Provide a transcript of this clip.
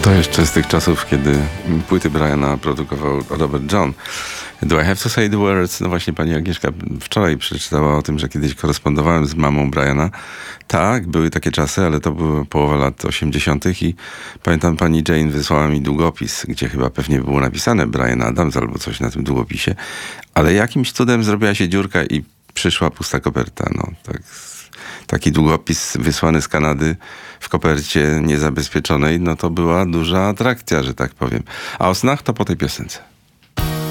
To jeszcze z tych czasów, kiedy płyty Briana produkował Robert John. Do I have to say the words? No właśnie pani Agnieszka wczoraj przeczytała o tym, że kiedyś korespondowałem z mamą Briana. Tak, były takie czasy, ale to była połowa lat 80. i pamiętam, pani Jane wysłała mi długopis, gdzie chyba pewnie było napisane Bryan Adams albo coś na tym długopisie, ale jakimś cudem zrobiła się dziurka i przyszła pusta koperta. No, tak. Taki długopis wysłany z Kanady w kopercie niezabezpieczonej, no to była duża atrakcja, że tak powiem. A o snach to po tej piosence.